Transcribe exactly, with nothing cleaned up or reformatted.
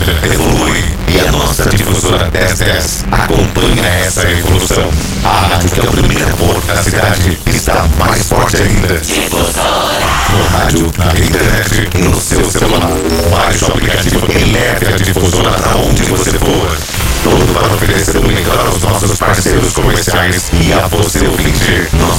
evolui e a nossa difusora dez dez acompanha essa evolução. A rádio que é o primeiro porto da cidade está mais forte ainda. No rádio, na internet e no seu celular. Baixe o aplicativo e leve a difusora para onde você for. Tudo para oferecer o melhor aos nossos parceiros comerciais e a você ouvinte. Nós